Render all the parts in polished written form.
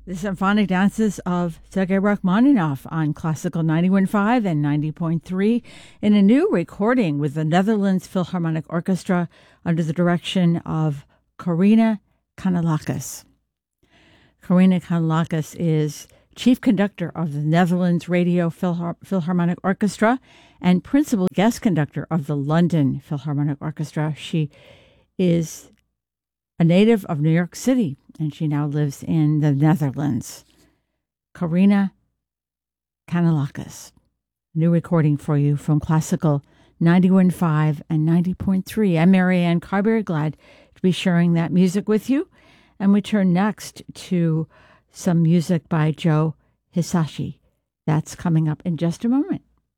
The symphonic dances of Sergei Rachmaninoff on Classical 91.5 and 90.3 in a new recording with the Netherlands Philharmonic Orchestra under the direction of Corina Kanellakis. Corina Kanellakis is chief conductor of the Netherlands Radio Philharmonic Orchestra and principal guest conductor of the London Philharmonic Orchestra. She is a native of New York City, and she now lives in the Netherlands. Corina Kanellakis. New recording for you from Classical 91.5 and 90.3. I'm Marianne Carberry, glad to be sharing that music with you. And we turn next to some music by Joe Hisaishi. That's coming up in just a moment.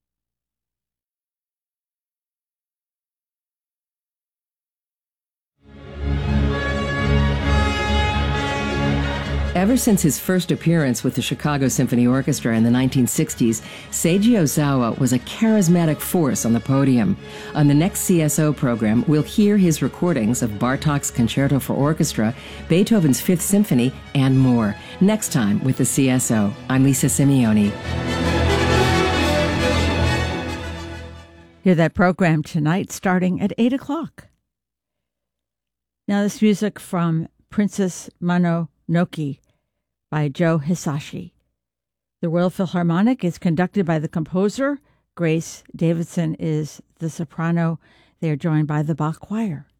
Ever since his first appearance with the Chicago Symphony Orchestra in the 1960s, Seiji Ozawa was a charismatic force on the podium. On the next CSO program, we'll hear his recordings of Bartók's Concerto for Orchestra, Beethoven's Fifth Symphony, and more. Next time with the CSO. I'm Lisa Simeoni. Hear that program tonight starting at 8 o'clock. Now this music from Princess Mononoke by Joe Hisaishi. The Royal Philharmonic is conducted by the composer. Grace Davidson is the soprano. They are joined by the Bach Choir.